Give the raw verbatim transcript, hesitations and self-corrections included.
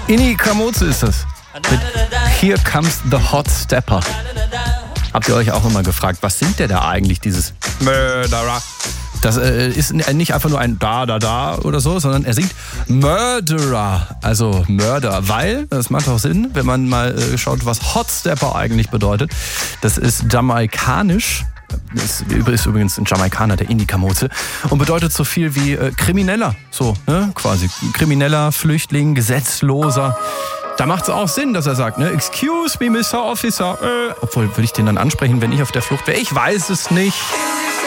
Inni Kamoze ist das. Mit Here Comes the Hot Stepper. Habt ihr euch auch immer gefragt, was singt der da eigentlich, dieses Murderer? Das äh, ist nicht einfach nur ein Da, Da, Da oder so, sondern er singt Murderer, also Mörder, weil, das macht auch Sinn, wenn man mal äh, schaut, was Hot Stepper eigentlich bedeutet. Das ist jamaikanisch. Das ist übrigens ein Jamaikaner, der Inni Kamoze, und bedeutet so viel wie äh, Krimineller, so, ne, quasi. Krimineller, Flüchtling, Gesetzloser. Da macht es auch Sinn, dass er sagt, ne, excuse me, Mister Officer, äh, obwohl, würde ich den dann ansprechen, wenn ich auf der Flucht wäre? Ich weiß es nicht.